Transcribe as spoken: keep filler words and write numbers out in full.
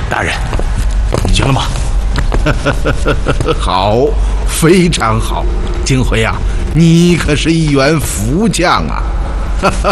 大人，行了吗？ 好，非常好。金辉啊，你可是一员福将啊！